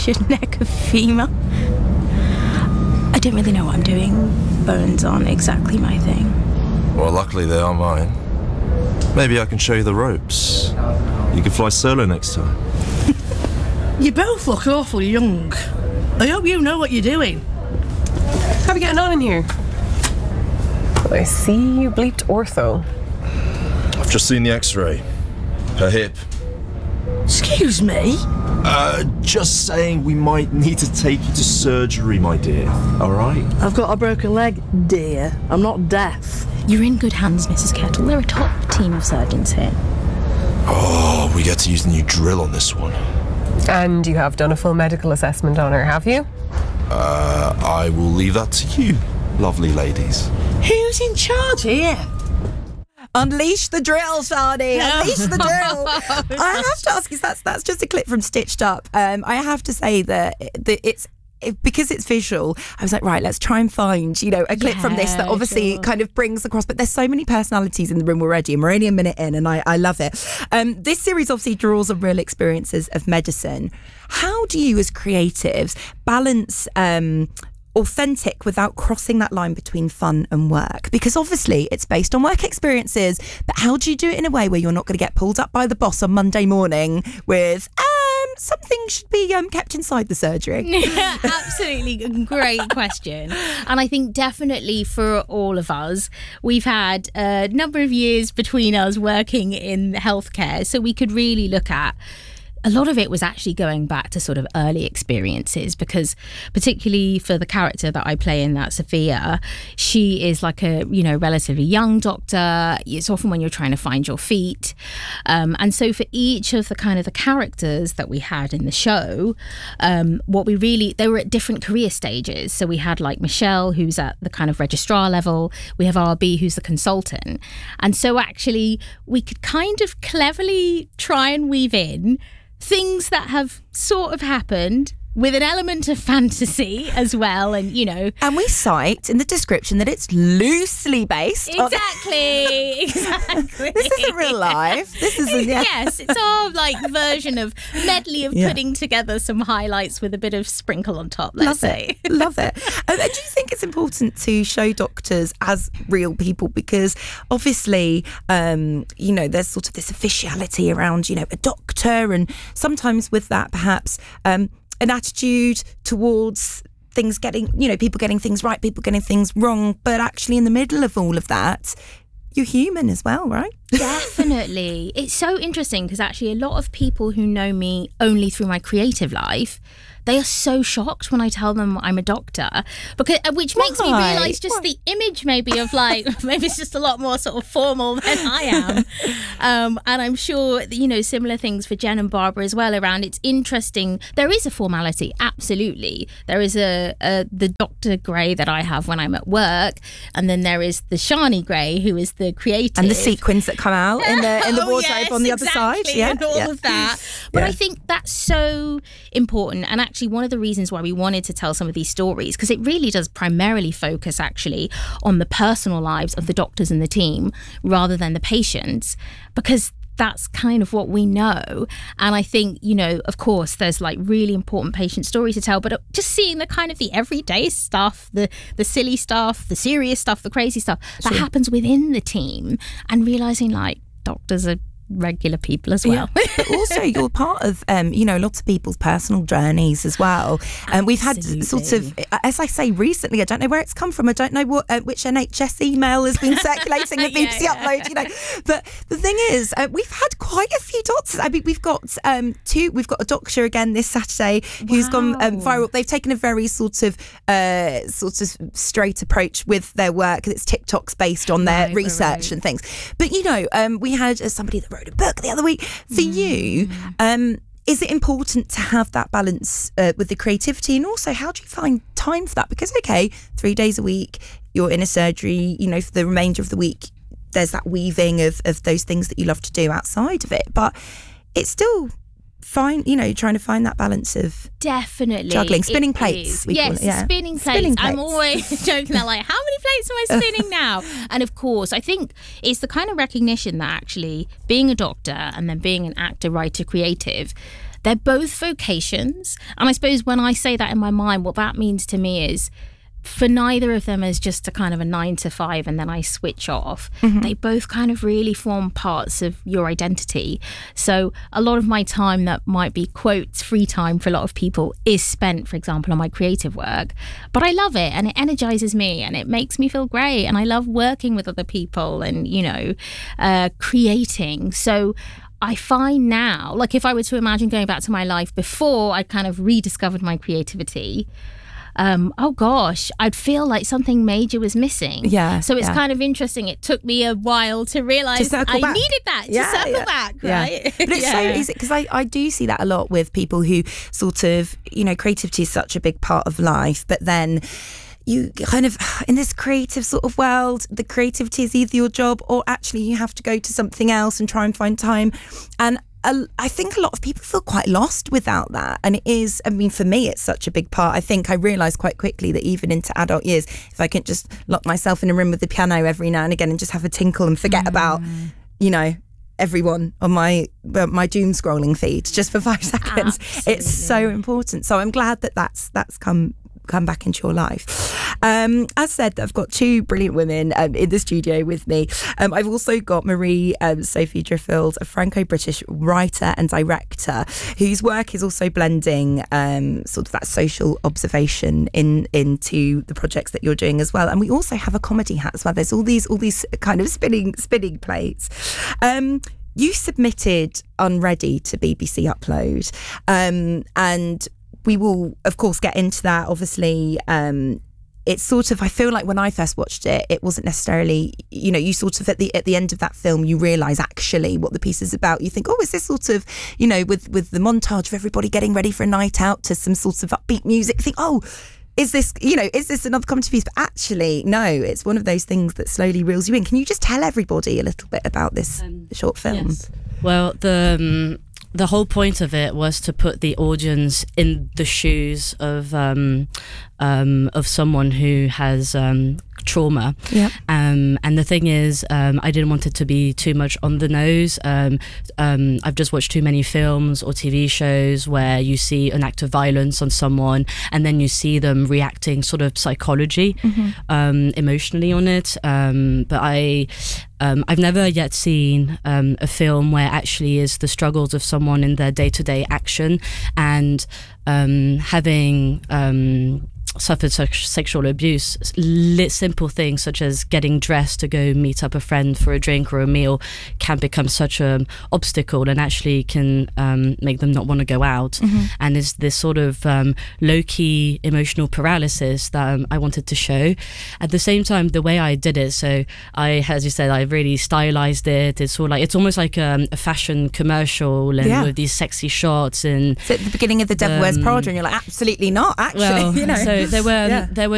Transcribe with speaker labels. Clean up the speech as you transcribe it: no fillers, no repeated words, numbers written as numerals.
Speaker 1: fasciated neck of femur. I don't really know what I'm doing. Bones aren't exactly my thing.
Speaker 2: Well, luckily they are mine. Maybe I can show you the ropes. You can fly solo next time.
Speaker 3: You both look awful young. I hope you know what you're doing.
Speaker 4: How are we getting on in here? I see you bleeped ortho.
Speaker 2: I've just seen the x-ray. Her hip.
Speaker 3: Excuse me?
Speaker 2: Just saying we might need to take you to surgery, my dear. All right?
Speaker 3: I've got a broken leg, dear. I'm not deaf.
Speaker 1: You're in good hands, Mrs. Kettle. They're a top team of surgeons here.
Speaker 2: Oh, we get to use the new drill on this one.
Speaker 4: And you have done a full medical assessment on her, have you?
Speaker 2: I will leave that to you, lovely ladies.
Speaker 3: Who's in charge here?
Speaker 5: Unleash the drill, Shani. Unleash the drill. I have to ask you, that's just a clip from Stitched Up. I have to say that because it's visual, I was like, right, let's try and find, a clip from this that obviously kind of brings across. But there's so many personalities in the room already, and we're only a minute in, and I love it. This series obviously draws on real experiences of medicine. How do you, as creatives, balance authentic without crossing that line between fun and work? Because obviously it's based on work experiences, but how do you do it in a way where you're not going to get pulled up by the boss on Monday morning with something should be kept inside the surgery?
Speaker 1: Absolutely, great question. And I think definitely for all of us, we've had a number of years between us working in healthcare, so we could really look at a lot of it was actually going back to sort of early experiences, because particularly for the character that I play in that, Sophia, she is like a, relatively young doctor. It's often when you're trying to find your feet. And so for each of the kind of the characters that we had in the show, they were at different career stages. So we had like Michelle, who's at the kind of registrar level. We have RB, who's the consultant. And so actually we could kind of cleverly try and weave in things that have sort of happened with an element of fantasy as well, and
Speaker 5: And we cite in the description that it's loosely based.
Speaker 1: Exactly.
Speaker 5: This isn't real life. This isn't.
Speaker 1: Yes, it's our version of medley of putting together some highlights with a bit of sprinkle on top. Let's say.
Speaker 5: Love it. Do you think it's important to show doctors as real people? Because obviously, there's sort of this officiality around, a doctor, and sometimes with that, perhaps. An attitude towards things people getting things right, people getting things wrong. But actually in the middle of all of that, you're human as well, right?
Speaker 1: Definitely. It's so interesting because actually a lot of people who know me only through my creative life, they are so shocked when I tell them I'm a doctor, which makes me realise just the image maybe of maybe it's just a lot more sort of formal than I am. And I'm sure, similar things for Jen and Barbara as well around it's interesting. There is a formality, absolutely. There is the Dr. Grey that I have when I'm at work, and then there is the Shani Grey, who is the creative.
Speaker 5: And the sequins that come out in the wardrobe on the other side. Yeah,
Speaker 1: and all of that. But I think that's so important, and actually one of the reasons why we wanted to tell some of these stories, because it really does primarily focus actually on the personal lives of the doctors and the team rather than the patients, because that's kind of what we know. And I think, of course, there's really important patient stories to tell, but just seeing the kind of the everyday stuff, the silly stuff, the serious stuff, the crazy stuff that happens within the team, and realising doctors are regular people as well.
Speaker 5: Yeah. But also you're part of lots of people's personal journeys as well, and we've had sort of, as I say, recently, I don't know where it's come from, I don't know which NHS email has been circulating with BBC Upload, but the thing is, we've had quite a few doctors. I mean, we've got a doctor again this Saturday who's gone viral. They've taken a very sort of straight approach with their work, because it's TikToks based on their research and things. But we had somebody that wrote a book the other week. For you, is it important to have that balance with the creativity, and also how do you find time for that? Because 3 days a week you're in a surgery, for the remainder of the week there's that weaving of those things that you love to do outside of it, but it's still fine, trying to find that balance of
Speaker 1: definitely
Speaker 5: juggling, spinning plates.
Speaker 1: Spinning plates. I'm always joking that how many plates am I spinning now? And of course, I think it's the kind of recognition that actually being a doctor and then being an actor, writer, creative, they're both vocations. And I suppose when I say that in my mind, what that means to me is, for neither of them as just a kind of a 9 to 5 and then I switch off. They both kind of really form parts of your identity. So a lot of my time that might be, quotes, free time for a lot of people is spent, for example, on my creative work. But I love it, and it energizes me, and it makes me feel great, and I love working with other people and, you know, creating. So I find now, like if I were to imagine going back to my life before I kind of rediscovered my creativity, oh gosh, I'd feel like something major was missing.
Speaker 5: Yeah.
Speaker 1: So it's kind of interesting. It took me a while to realise I needed that to circle back, right?
Speaker 5: But it's so easy, because I do see that a lot with people who sort of, you know, creativity is such a big part of life, but then you kind of, in this creative sort of world, the creativity is either your job or actually you have to go to something else and try and find time. And I think a lot of people feel quite lost without that. And it is, I mean, for me, it's such a big part. I think I realised quite quickly that even into adult years, if I could just lock myself in a room with the piano every now and again and just have a tinkle and forget about, you know, everyone on my doom scrolling feed just for 5 seconds.
Speaker 1: Absolutely.
Speaker 5: It's so important. So I'm glad that that's come back into your life. As said, I've got 2 brilliant women in the studio with me. I've also got Marie Sophie Driffield, a Franco-British writer and director whose work is also blending sort of that social observation into the projects that you're doing as well. And we also have a comedy hat as well. There's all these kind of spinning plates. You submitted Unready to BBC Upload, and we will, of course, get into that. Obviously, it's sort of, I feel like when I first watched it, it wasn't necessarily, you know, you sort of at the end of that film, you realise actually what the piece is about. You think, oh, is this sort of, you know, with the montage of everybody getting ready for a night out to some sort of upbeat music, you think, oh, is this another comedy piece? But actually, no, it's one of those things that slowly reels you in. Can you just tell everybody a little bit about this short film?
Speaker 6: Yes. Well, the whole point of it was to put the audience in the shoes of someone who has trauma.
Speaker 5: Yeah.
Speaker 6: And the thing is, I didn't want it to be too much on the nose. I've just watched too many films or TV shows where you see an act of violence on someone and then you see them reacting sort of psychology, emotionally on it. But I've never yet seen a film where actually is the struggles of someone in their day-to-day action, and having suffered sexual abuse, simple things such as getting dressed to go meet up a friend for a drink or a meal can become such an obstacle and actually can make them not want to go out. And it's this sort of low-key emotional paralysis that I wanted to show. At the same time, the way I did it, so as you said, I really stylized it. It's all like, it's almost like a fashion commercial, and with these sexy shots. And
Speaker 5: so at the beginning of The Devil Wears Prada, and you're like, absolutely not, actually.
Speaker 6: Well,
Speaker 5: you know.
Speaker 6: So there were